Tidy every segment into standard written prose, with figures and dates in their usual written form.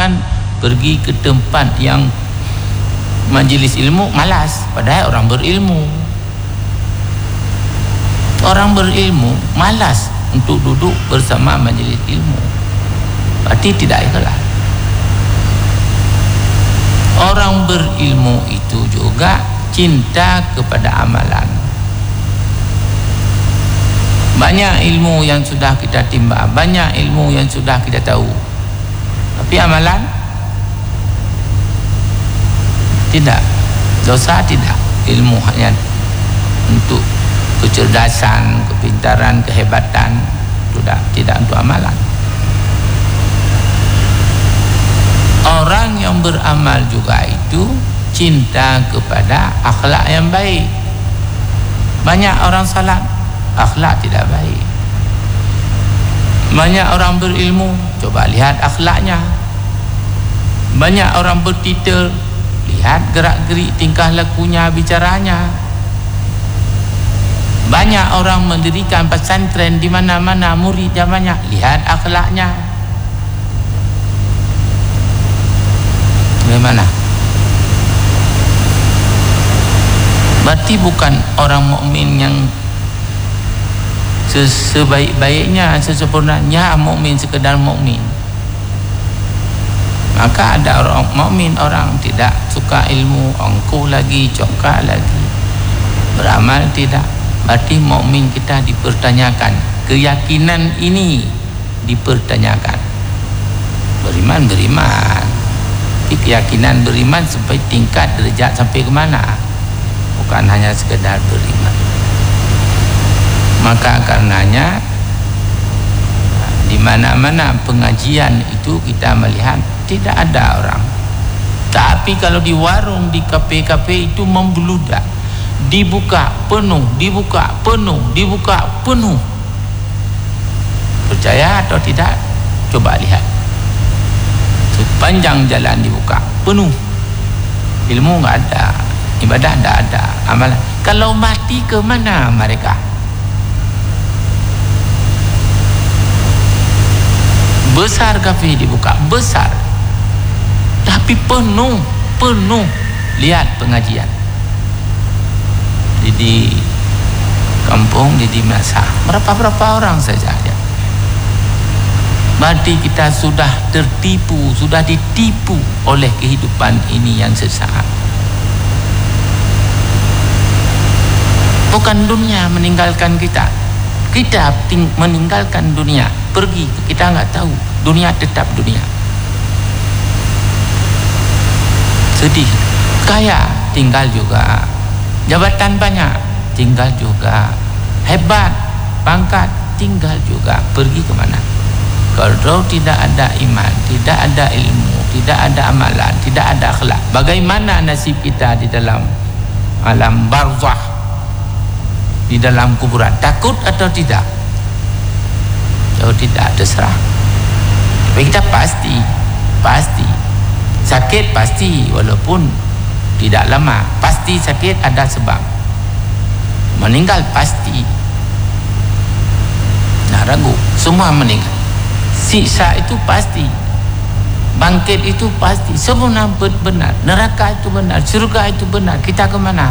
Jangan pergi ke tempat yang majlis ilmu malas, padahal orang berilmu. Orang berilmu malas untuk duduk bersama majlis ilmu, berarti tidak ikhlas. Orang berilmu itu juga cinta kepada amalan. Banyak ilmu yang sudah kita timba, banyak ilmu yang sudah kita tahu, tapi amalan tidak. Dosa tidak. Ilmu hanya untuk kecerdasan, kepintaran, kehebatan, sudah, tidak untuk amalan. Orang yang beramal juga itu cinta kepada akhlak yang baik. Banyak orang salat, akhlak tidak baik. Banyak orang berilmu, coba lihat akhlaknya. Banyak orang bertitel, lihat gerak-gerik tingkah lakunya, bicaranya. Banyak orang mendirikan pesantren di mana-mana, muridnya banyak, lihat akhlaknya. Bagaimana? Berarti bukan orang mukmin yang sebaik-baiknya, sesempurnanya mukmin, sekedar mukmin. Maka ada orang mukmin, orang tidak suka ilmu, angkuh lagi, congkak lagi, beramal tidak. Berarti mukmin kita dipertanyakan, keyakinan ini dipertanyakan. Beriman, tapi keyakinan beriman sampai tingkat derajat sampai ke mana? Bukan hanya sekedar beriman. Maka karenanya di mana-mana pengajian itu kita melihat tidak ada orang. Tapi kalau di warung, di kafe-kafe itu membeludak, dibuka penuh, dibuka penuh, dibuka penuh. Percaya atau tidak? Coba lihat. Sepanjang jalan dibuka penuh. Ilmu enggak ada, ibadah tidak ada, amalan. Kalau mati ke mana mereka? Besar kafe dibuka, besar, tapi penuh. Lihat pengajian di kampung, di masa berapa orang saja lihat. Berarti kita sudah tertipu, sudah ditipu oleh kehidupan ini yang sesaat. Bukan dunia meninggalkan kita, kita meninggalkan dunia, pergi, kita nggak tahu, dunia tetap dunia. Sedih, kaya tinggal juga, jabatan banyak tinggal juga, hebat, pangkat tinggal juga, pergi kemana? Kalau tidak ada iman, tidak ada ilmu, tidak ada amalan, tidak ada akhlak, bagaimana nasib kita di dalam alam barzakh, di dalam kuburan? Takut atau tidak? Kalau tidak, terserah. Tapi kita pasti sakit, pasti, walaupun tidak lama, pasti sakit, ada sebab. Meninggal pasti, nah ragu, semua meninggal. Siksa itu pasti, bangkit itu pasti, semua benar. Neraka itu benar, surga itu benar. Kita ke mana?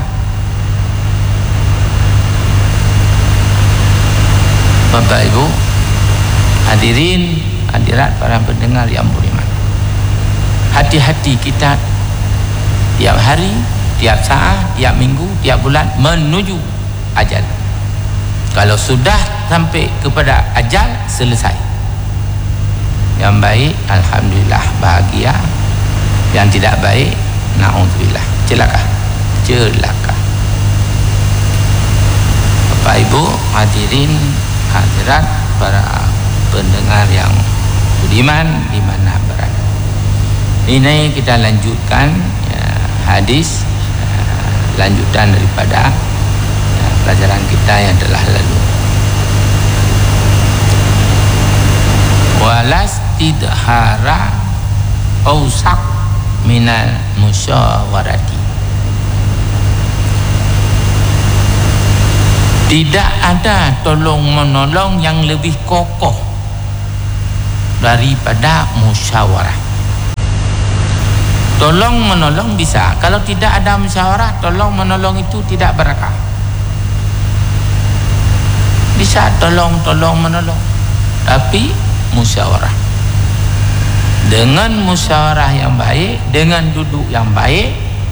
Bapak Ibu hadirin, hadirat, para pendengar yang beriman, hati-hati kita tiap hari, tiap saat, tiap minggu, tiap bulan menuju ajal. Kalau sudah sampai kepada ajal, selesai. Yang baik, alhamdulillah, bahagia. Yang tidak baik, na'udzubillah, celaka. Bapak Ibu hadirin, hadirat, para pendengar yang budiman di mana berada. Ini kita lanjutkan hadis, lanjutan daripada pelajaran kita yang telah lalu. Walas tidhara ausak minal musyawarati. Tidak ada tolong menolong yang lebih kokoh daripada musyawarah. Tolong menolong bisa. Kalau tidak ada musyawarah, tolong menolong itu tidak berkah. Bisa tolong menolong, tapi musyawarah. Dengan musyawarah yang baik, dengan duduk yang baik,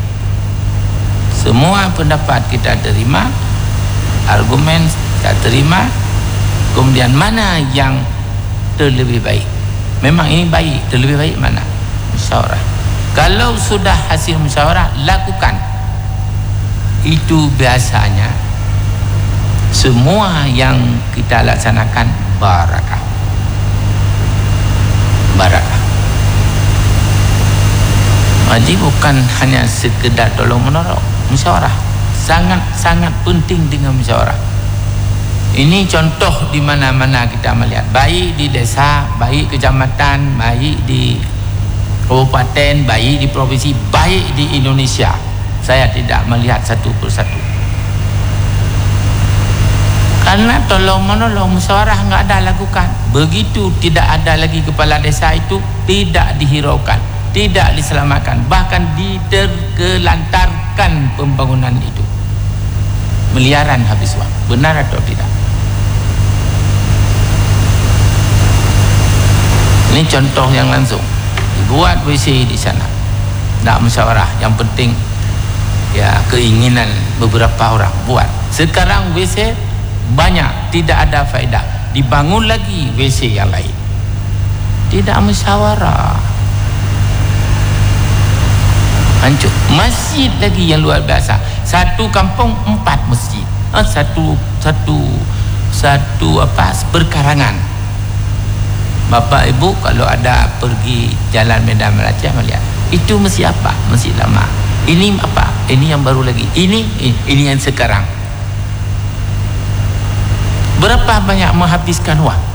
semua pendapat kita terima, argumen kita terima, kemudian mana yang terlebih baik. Memang ini baik, terlebih baik mana? Musyawarah. Kalau sudah hasil musyawarah, lakukan. Itu biasanya semua yang kita laksanakan barakah. Barakah. Jadi bukan hanya sekedar tolong menolong, musyawarah. Sangat-sangat penting dengan musyawarah. Ini contoh di mana-mana kita melihat, baik di desa, baik kecamatan, baik di kabupaten, baik di provinsi, baik di Indonesia. Saya tidak melihat satu persatu. Karena tolong menolong, musyawarah enggak ada lakukan. Begitu tidak ada lagi kepala desa itu, tidak dihiraukan, tidak diselamatkan, bahkan ditergelantarkan pembangunan itu. Miliaran habis uang. Benar atau tidak? Ini contoh yang langsung. Buat WC di sana, tak musyawarah. Yang penting ya keinginan beberapa orang buat. Sekarang WC banyak, tidak ada faedah, dibangun lagi WC yang lain, tidak musyawarah, hancur. Masjid lagi yang luar biasa, satu kampung 4 masjid, satu berkarangan. Bapak ibu kalau ada pergi jalan Medan Melati melihat itu masjid apa? Masjid lama. Ini apa? Ini yang baru lagi. Ini yang sekarang. Berapa banyak menghabiskan wang?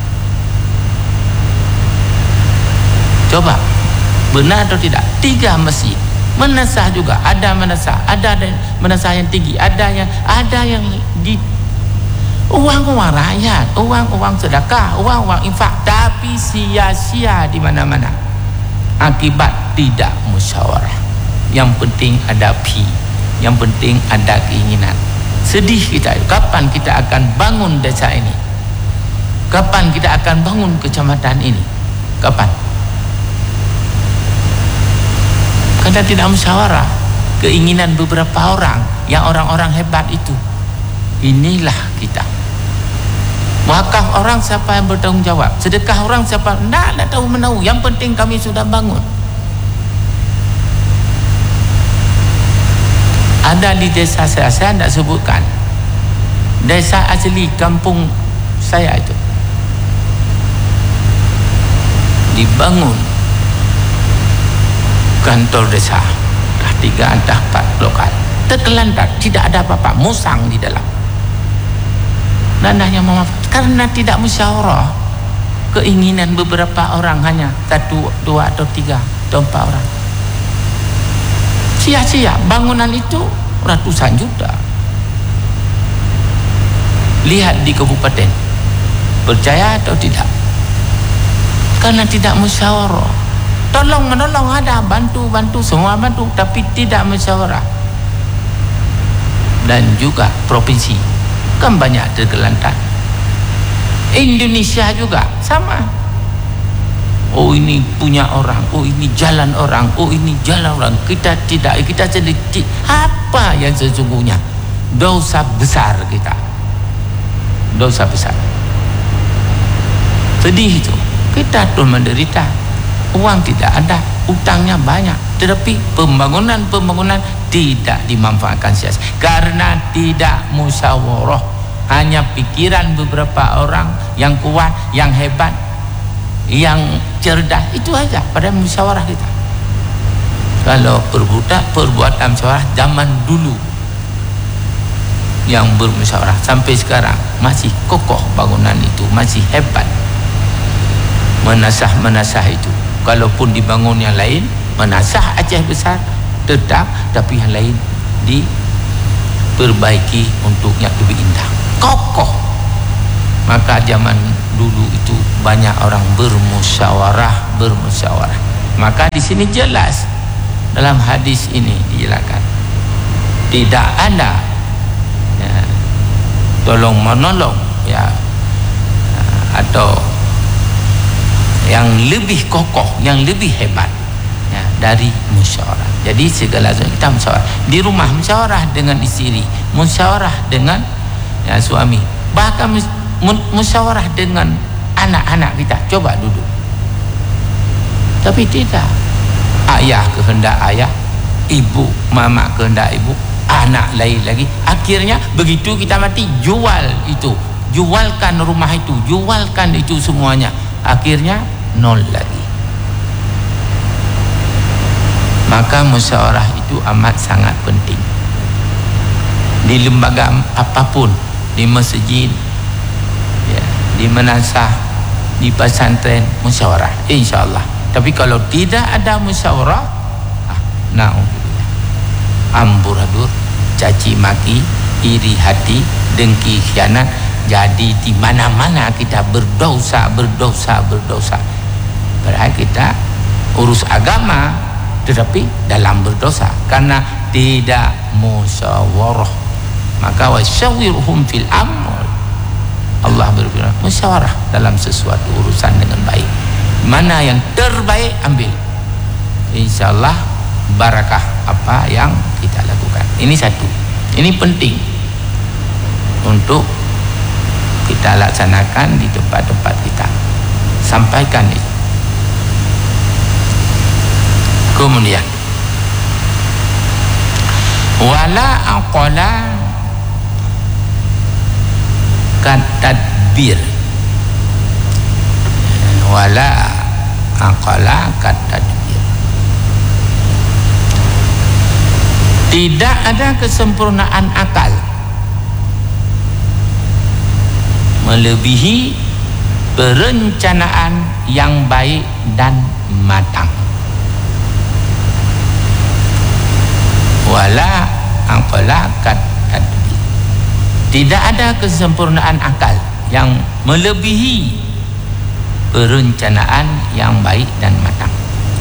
Coba, benar atau tidak? 3 masjid. Menasah juga, ada menasah yang tinggi, ada yang di uang-uang rakyat, uang-uang sedekah, uang-uang infak, tapi sia-sia di mana-mana. Akibat tidak musyawarah. Yang penting ada pi, yang penting ada keinginan. Sedih kita. Kapan kita akan bangun desa ini? Kapan kita akan bangun kecamatan ini? Kapan? Karena tidak musyawarah. Keinginan beberapa orang, yang orang-orang hebat itu. Inilah kita. Wakaf orang siapa yang bertanggung jawab? Sedekah orang siapa? Nak tahu menahu. Yang penting kami sudah bangun. Ada di desa saya tidak sebutkan. Desa asli kampung saya itu. Dibangun kantor desa. Dah 3 dah 4 lokal. Terkelantar, tidak ada apa-apa, musang di dalam. Dananya karena tidak musyawarah. Keinginan beberapa orang hanya 1, 2 atau 3 atau 4 orang. Sia-sia bangunan itu ratusan juta. Lihat di kabupaten, percaya atau tidak? Karena tidak musyawarah. Tolong menolong ada, bantu semua bantu, tapi tidak musyawarah. Dan juga provinsi kan banyak tergelantar. Indonesia juga sama. Oh ini punya orang, oh ini jalan orang, oh ini jalan orang. Kita tidak, kita sedikit. Apa yang sesungguhnya? Dosa besar kita. Dosa besar. Sedih itu. Kita tuh menderita. Uang tidak ada, utangnya banyak, tetapi pembangunan tidak dimanfaatkan sia-sia karena tidak musyawarah. Hanya pikiran beberapa orang yang kuat, yang hebat, yang cerdas, itu aja pada musyawarah kita. Kalau perbuatan musyawarah zaman dulu yang bermusyawarah sampai sekarang masih kokoh bangunan itu, masih hebat. Menasah itu. Kalaupun dibangun yang lain, menasah Aceh besar tetap, tapi yang lain diperbaiki untuk yang lebih indah, kokoh. Maka zaman dulu itu banyak orang bermusyawarah. Maka di sini jelas dalam hadis ini dijelaskan tidak ada tolong menolong atau yang lebih kokoh, yang lebih hebat dari musyawarah. Jadi segala sesuatu kita musyawarah. Di rumah musyawarah dengan isteri, musyawarah dengan suami, bahkan musyawarah dengan anak-anak kita. Coba duduk. Tapi tidak, ayah kehendak ayah, ibu, mama kehendak ibu, anak lain lagi. Akhirnya begitu kita mati, jual itu, jualkan rumah itu, jualkan itu semuanya. Akhirnya nol lagi. Maka musyawarah itu amat sangat penting. Di lembaga apapun, di masjid, di manasah, di pesantren, musyawarah, insya-Allah. Tapi kalau tidak ada musyawarah, amburadul, caci maki, iri hati, dengki, khianat. Jadi di mana-mana kita berdosa. Padahal kita urus agama, tetapi dalam berdosa karena tidak musyawarah. Maka wasyawirhum fil amr. Allah berfirman, musyawarah dalam sesuatu urusan dengan baik. Mana yang terbaik ambil, insyaallah barakah apa yang kita lakukan. Ini satu, ini penting untuk kita laksanakan di tempat-tempat kita. Sampaikan itu. Kemudian wala aqala katadbir, wala aqala katadbir. Tidak ada kesempurnaan akal melebihi perencanaan yang baik dan matang. Wala aqala katadbir. Tidak ada kesempurnaan akal yang melebihi perencanaan yang baik dan matang.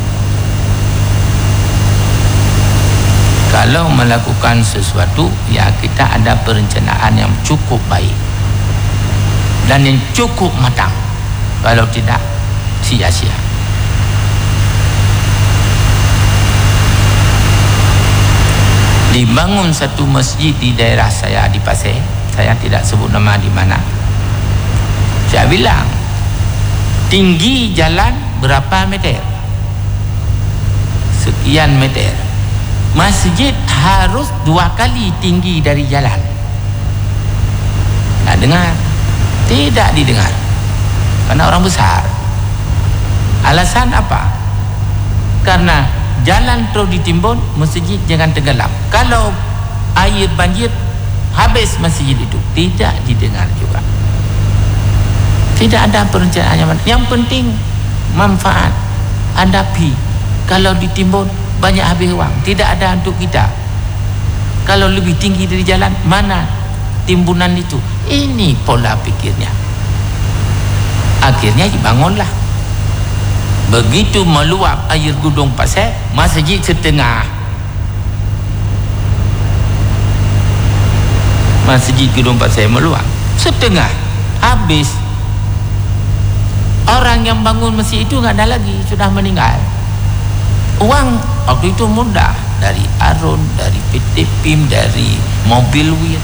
Kalau melakukan sesuatu, kita ada perencanaan yang cukup baik dan yang cukup matang. Kalau tidak, sia-sia. Dibangun satu masjid di daerah saya di Pasir, saya tidak sebut nama di mana. Saya bilang, tinggi jalan berapa meter? Sekian meter. Masjid harus 2 kali tinggi dari jalan. Tak dengar, tidak didengar, karena orang besar. Alasan apa? Karena jalan terus ditimbun, masjid jangan tenggelam. Kalau air banjir, habis masjid itu. Tidak didengar juga. Tidak ada perencanaan. Yang penting manfaat, hadapi. Kalau ditimbun, banyak habis uang, tidak ada untuk kita. Kalau lebih tinggi dari jalan, mana timbunan itu? Ini pola pikirnya. Akhirnya dibangunlah. Begitu meluap air Gunung Pasir, masjid setengah. Masjid Gunung Pasir meluap setengah, habis. Orang yang bangun masjid itu tidak ada lagi, sudah meninggal. Uang waktu itu mudah, dari Arun, dari PT PIM, dari mobil wir.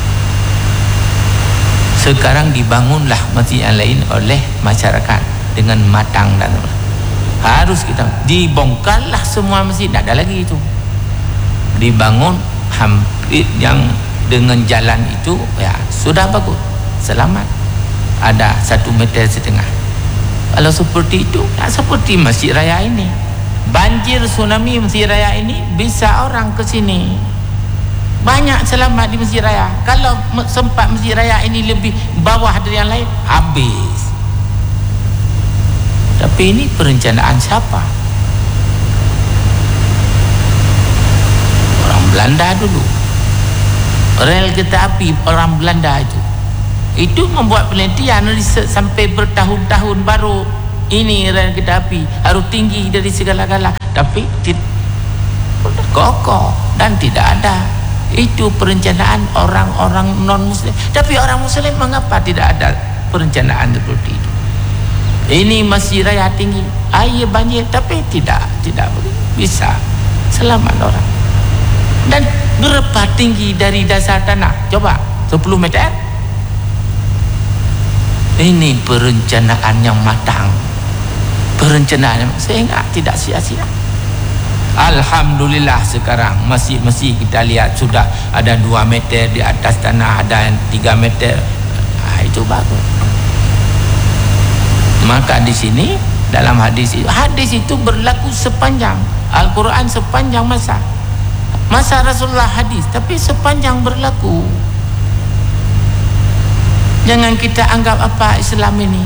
Sekarang dibangunlah masjid yang lain oleh masyarakat dengan matang dan harus kita dibongkarlah semua masjid, tidak ada lagi itu. Dibangun hampir yang dengan jalan itu sudah bagus, selamat. Ada 1,5 meter. Kalau seperti itu, seperti Masjid Raya ini. Banjir tsunami Masjid Raya ini, bisa orang ke sini, banyak selamat di Masjid Raya. Kalau sempat Masjid Raya ini lebih bawah dari yang lain, habis. Tapi ini perencanaan siapa? Orang Belanda dulu. Rel kereta api orang Belanda itu membuat penelitian, riset sampai bertahun-tahun baru ini rel kereta api harus tinggi dari segala-gala. Tapi kokoh dan tidak ada. Itu perencanaan orang-orang non-muslim. Tapi orang muslim mengapa tidak ada perencanaan seperti itu? Ini masih raya tinggi, air banjir, tapi tidak bisa selamat orang. Dan berapa tinggi dari dasar tanah? Coba 10 meter. Ini perencanaan yang matang, perencanaan sehingga tidak sia-sia. Alhamdulillah sekarang masih kita lihat sudah ada 2 meter di atas tanah, ada yang 3 meter. Itu bagus. Maka di sini dalam hadis itu berlaku sepanjang Al-Quran, sepanjang masa Rasulullah hadis, tapi sepanjang berlaku. Jangan kita anggap apa Islam ini.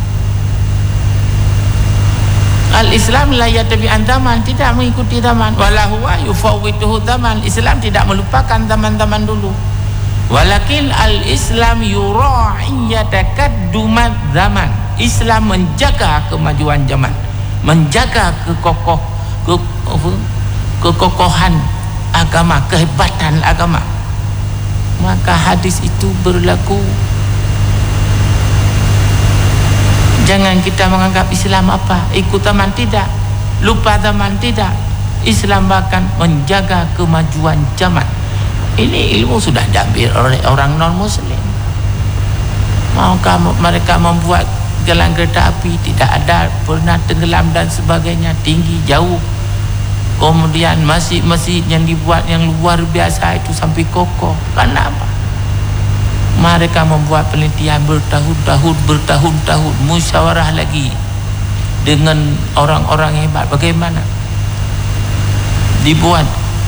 Al-Islam la yatabi'an zaman, tidak mengikuti zaman. Wala huwa yufawwituhu zaman. Islam tidak melupakan zaman-zaman dulu. Walakin al-Islam yura'i yatakaddumat zaman. Islam menjaga kemajuan zaman, menjaga kekokohan agama, kehebatan agama. Maka hadis itu berlaku. Jangan kita menganggap Islam apa, ikut zaman, tidak, lupa zaman, tidak. Islam bahkan menjaga kemajuan zaman. Ini ilmu sudah diambil oleh orang non-muslim. Maukah mereka membuat jalan kereta api, tidak ada, pernah tenggelam dan sebagainya, tinggi, jauh. Kemudian masjid-masjid yang dibuat yang luar biasa itu sampai kokoh. Kenapa? Mereka membuat penelitian bertahun-tahun, musyawarah lagi dengan orang-orang hebat. Bagaimana dibuat?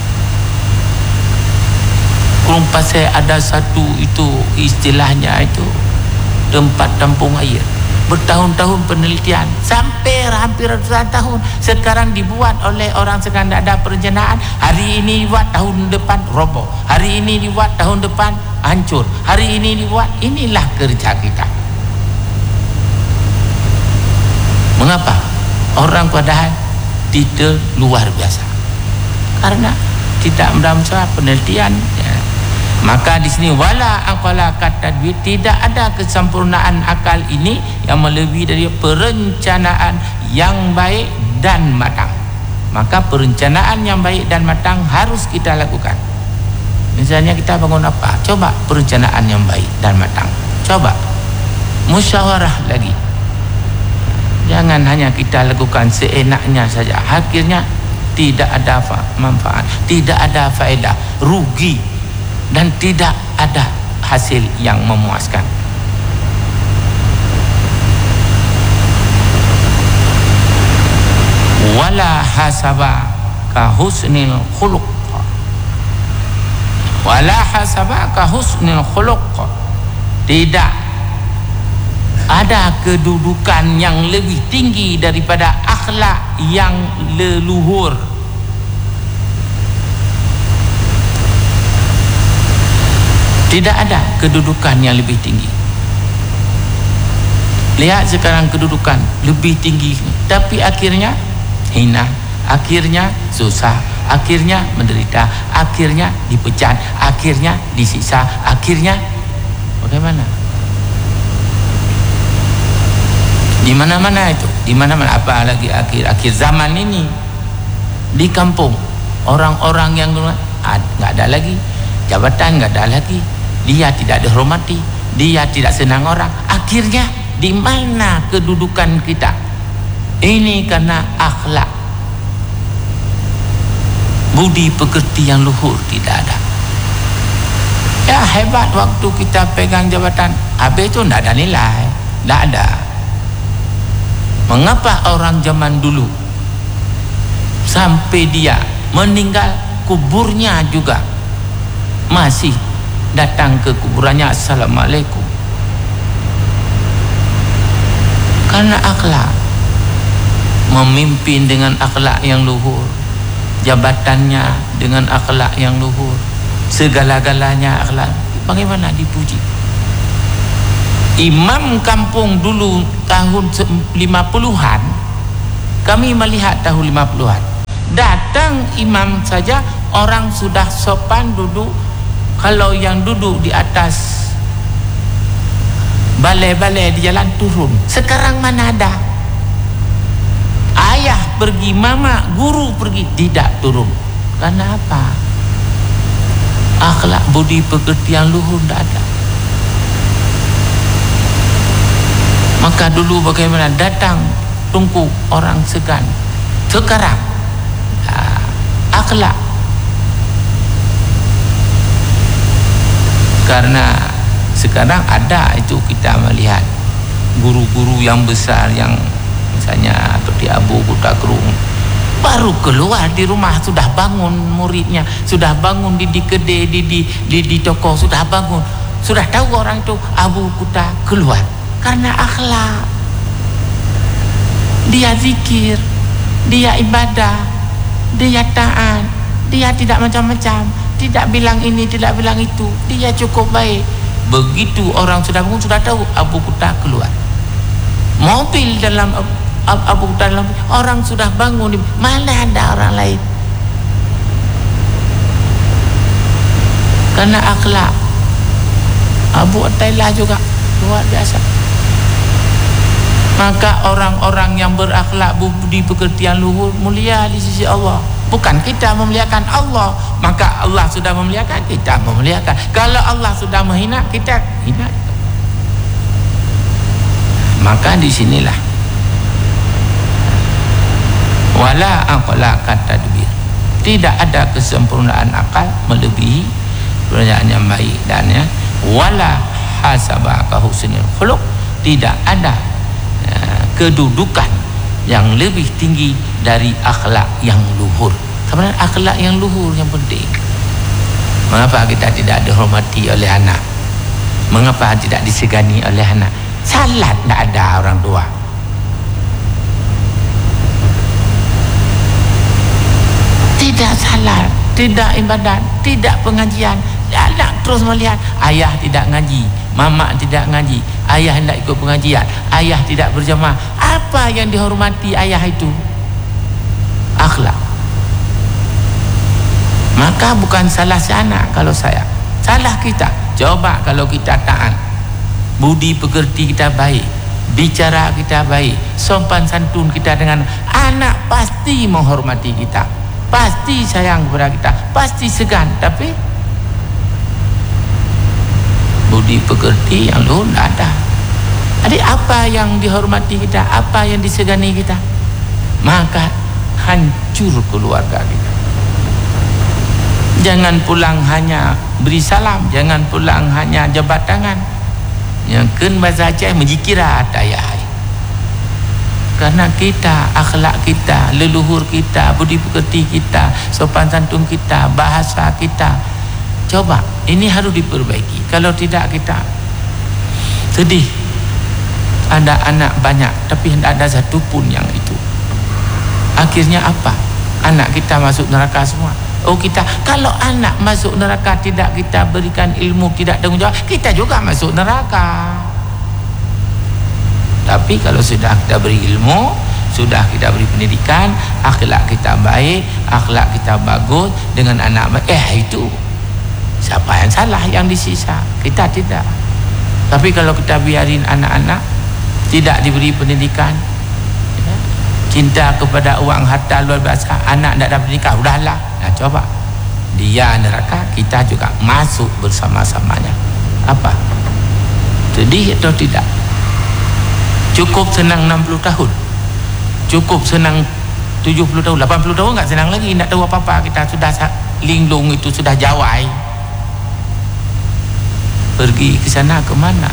Kurung pasir ada satu itu istilahnya itu tempat tampung air. Bertahun-tahun penelitian sampai hampir ratusan tahun. Sekarang dibuat oleh orang sekarang tidak ada perencanaan. Hari ini dibuat, tahun depan roboh. Hari ini dibuat, tahun depan hancur. Hari ini dibuat. Inilah kerja kita. Mengapa? Orang padahal tidak luar biasa. Karena tidak mendapatkan penelitian. Maka di sini wala aqala katadbir, tidak ada kesempurnaan akal ini yang melebihi dari perencanaan yang baik dan matang. Maka perencanaan yang baik dan matang harus kita lakukan. Misalnya kita bangun apa? Coba perencanaan yang baik dan matang. Coba musyawarah lagi. Jangan hanya kita lakukan seenaknya saja. Akhirnya tidak ada manfaat, tidak ada faedah, rugi, dan tidak ada hasil yang memuaskan. Wala hasaba ka husnil khuluq, wala hasaba ka husnil khuluq. Tidak ada kedudukan yang lebih tinggi daripada akhlak yang leluhur. Tidak ada kedudukan yang lebih tinggi. Lihat sekarang kedudukan lebih tinggi, tapi akhirnya hina, akhirnya susah, akhirnya menderita, akhirnya dipecat, akhirnya disiksa, akhirnya bagaimana? Di mana-mana itu, di mana-mana. Apalagi akhir zaman ini di kampung, orang-orang yang nggak ada lagi jabatan, nggak ada lagi. Dia tidak dihormati, dia tidak senang orang. Akhirnya di mana kedudukan kita? Ini karena akhlak, budi pekerti yang luhur tidak ada. Ya hebat waktu kita pegang jabatan, habis itu tidak ada nilai, tidak ada. Mengapa orang zaman dulu sampai dia meninggal, kuburnya juga masih datang ke kuburannya assalamualaikum? Karena akhlak, memimpin dengan akhlak yang luhur, jabatannya dengan akhlak yang luhur, segala-galanya akhlak. Bagaimana dipuji? Imam kampung dulu tahun 50-an, kami melihat tahun 50-an, Datang imam saja, orang sudah sopan duduk. Kalau yang duduk di atas balai-balai di jalan turun. Sekarang mana ada? Ayah pergi, mama, guru pergi, tidak turun. Karena apa? Akhlak budi pekerti yang luhur tidak ada. Maka dulu bagaimana? Datang tunggu orang segan. Sekarang akhlak. Karena sekarang ada itu, kita melihat guru-guru yang besar yang misalnya seperti Abu Buta Kerung, baru keluar di rumah sudah bangun muridnya, sudah bangun di kedai, di toko sudah bangun, sudah tahu orang itu Abu Buta keluar. Karena akhlak, dia zikir, dia ibadah, dia taat, dia tidak macam-macam, tidak bilang ini, tidak bilang itu, dia cukup baik. Begitu orang sudah bangun, sudah tahu Abu Buta keluar. Mobil dalam Abu Buta dalam, orang sudah bangun, mana ada orang lain? Karena akhlak. Abu Attailah juga luar biasa. Maka orang-orang yang berakhlak budi pekerti yang luhur mulia di sisi Allah. Bukan kita memuliakan Allah, maka Allah sudah memuliakan, kita memuliakan. Kalau Allah sudah menghina, kita hina. Maka di sinilah wala aqla katadbir. Tidak ada kesempurnaan akal melebihi pekerjaan yang baik, dan ya wala hasabaka husnul khuluq. Tidak ada kedudukan yang lebih tinggi dari akhlak yang luhur. Sebenarnya akhlak yang luhur yang penting. Mengapa kita tidak dihormati oleh anak? Mengapa tidak disegani oleh anak? Salat tidak ada orang tua. Tidak salat, tidak ibadat, tidak pengajian. Anak terus melihat ayah tidak ngaji, mama tidak ngaji, ayah tidak ikut pengajian, ayah tidak berjamaah. Apa yang dihormati ayah itu? Akhlak. Maka bukan salah si anak kalau saya, salah kita. Coba kalau kita taat, budi pekerti kita baik, bicara kita baik, sopan santun kita dengan anak, pasti menghormati kita, pasti sayang kepada kita, pasti segan. Tapi budi pekerti yang luhur tidak ada. Jadi apa yang dihormati kita, apa yang disegani kita, maka hancur keluarga kita. Jangan pulang hanya beri salam, jangan pulang hanya jabat tangan. Yang ken bahasa Aceh menjikira dayai. Karena kita, akhlak kita, leluhur kita, budi pekerti kita, sopan santun kita, bahasa kita, coba ini harus diperbaiki. Kalau tidak kita sedih. Ada anak banyak tapi tidak ada satu pun yang itu. Akhirnya apa? Anak kita masuk neraka semua. Oh, kita kalau anak masuk neraka tidak kita berikan ilmu, tidak tanggung jawab, kita juga masuk neraka. Tapi kalau sudah kita beri ilmu, sudah kita beri pendidikan, akhlak kita baik, akhlak kita bagus dengan anak baik, itu siapa yang salah? Yang disisa, kita tidak. Tapi kalau kita biarin anak-anak tidak diberi pendidikan, ya, cinta kepada uang harta luar biasa, anak tidak ada pendidikan, udahlah. Nah, coba dia neraka, kita juga masuk bersama-samanya. Apa? Sedih atau tidak? Cukup senang 60 tahun, cukup senang 70 tahun, 80 tahun enggak senang lagi, tidak tahu apa-apa. Kita sudah linglung, itu sudah jawai. Pergi ke sana ke mana?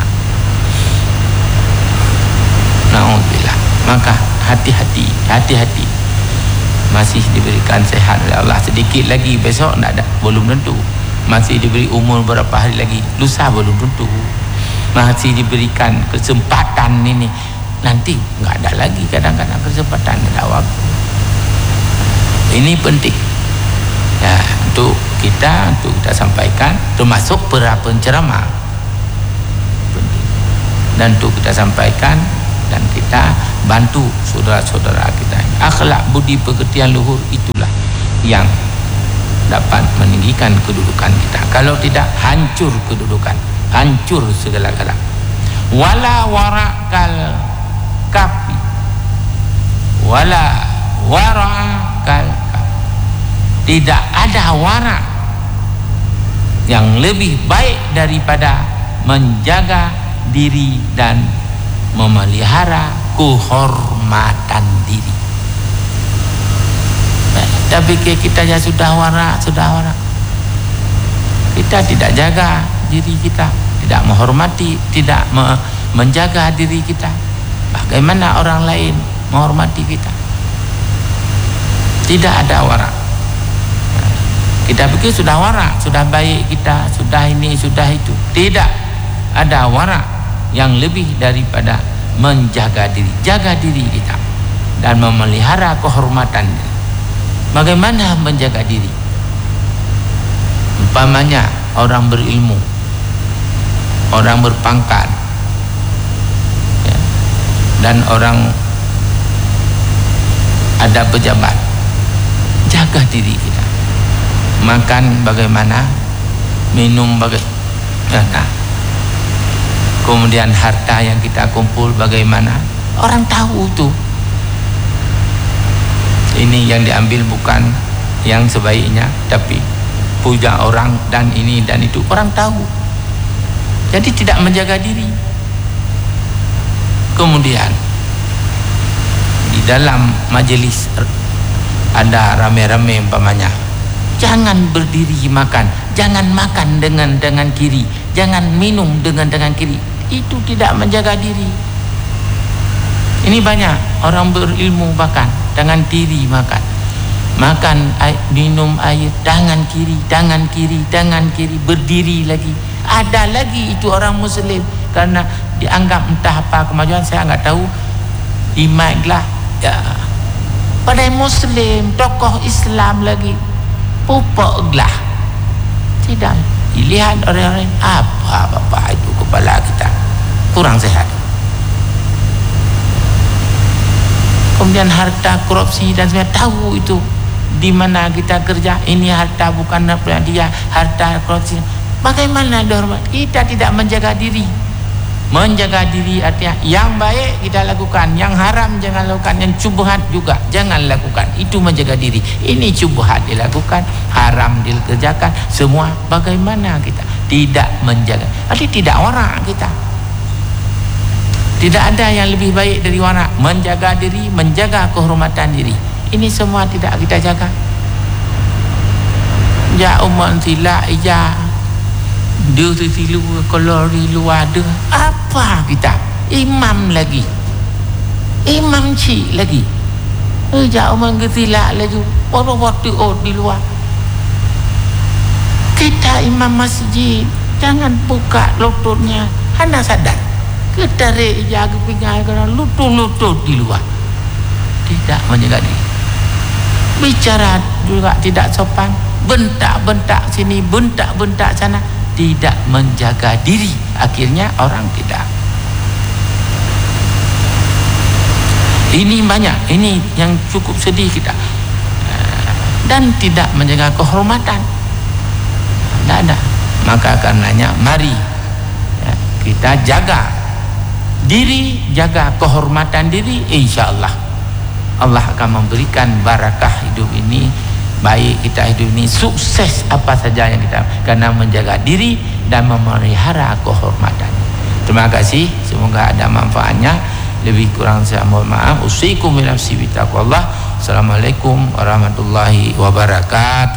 Na'udzubillah. Maka hati-hati, hati-hati. Masih diberikan sehat oleh Allah, sedikit lagi besok tak ada, belum tentu. Masih diberi umur berapa hari lagi, lusa belum tentu. Masih diberikan kesempatan ini, nanti enggak ada lagi. Kadang-kadang kesempatan ada waktu. Ini penting ya, untuk kita sampaikan, termasuk para penceramah penting. Dan untuk kita sampaikan dan kita bantu saudara-saudara kita. Akhlak budi pekertian luhur itulah yang dapat meninggikan kedudukan kita. Kalau tidak, hancur kedudukan, hancur segala-galanya. Wala warakal kafi, wala warakal kafi. Tidak ada warak yang lebih baik daripada menjaga diri dan memelihara kehormatan diri. Tapi kita ya sudah warak. Kita tidak jaga diri kita, tidak menghormati, tidak menjaga diri kita. Bagaimana orang lain menghormati kita? Tidak ada warak. Kita pikir sudah warak, sudah baik kita, sudah ini, sudah itu. Tidak ada warak yang lebih daripada menjaga diri, jaga diri kita dan memelihara kehormatan diri. Bagaimana menjaga diri? Umpamanya orang berilmu, orang berpangkat, ya, dan orang ada pejabat. Jaga diri kita. Makan bagaimana, minum bagaimana, kemudian harta yang kita kumpul bagaimana, orang tahu tuh. Ini yang diambil bukan yang sebaiknya, tapi puja orang dan ini dan itu, orang tahu. Jadi tidak menjaga diri. Kemudian di dalam majelis ada rame-rame umpamanya, jangan berdiri makan, jangan makan dengan kiri, jangan minum dengan kiri. Itu tidak menjaga diri. Ini banyak orang berilmu bahkan tangan kiri makan air, minum air tangan kiri, berdiri lagi. Ada lagi itu orang Muslim karena dianggap entah apa kemajuan, saya enggak tahu, imamlah ya, pada Muslim, tokoh Islam lagi, pupuklah. Tidak dilihat orang-orang, apa bapak itu kepala kita kurang sehat. Kemudian harta korupsi dan sebagainya, tahu itu di mana kita kerja, ini harta bukan dia, harta korupsi. Bagaimana dihormat? Kita tidak menjaga diri. Menjaga diri artinya yang baik kita lakukan, yang haram jangan lakukan, yang syubhat juga jangan lakukan. Itu menjaga diri. Ini syubhat dilakukan, haram dikerjakan, semua bagaimana kita tidak menjaga. Artinya tidak warak kita. Tidak ada yang lebih baik dari warak, menjaga diri, menjaga kehormatan diri. Ini semua tidak kita jaga. Ya umat sila ya dia silu kalori luar ada apa kita? Imam lagi, imam cik lagi. Ya umat sila lagi waktu di luar. Kita imam masjid, jangan buka lututnya, anda sadar? Ketarik jaga pinggang kerana lutut di luar. Tidak menjaga diri. Bicara juga tidak sopan, bentak-bentak sini, bentak-bentak sana, tidak menjaga diri. Akhirnya orang tidak. Ini banyak, ini yang cukup sedih kita. Dan tidak menjaga kehormatan. Tidak ada. Maka karenanya mari ya, kita jaga diri, jaga kehormatan diri, insya-Allah Allah akan memberikan barakah hidup ini, baik kita hidup ini, sukses apa saja yang kita, karena menjaga diri dan memelihara kehormatan. Terima kasih, semoga ada manfaatnya. Lebih kurang saya mohon maaf. Usikum min nafsi bi taqwallah. Assalamualaikum warahmatullahi wabarakatuh.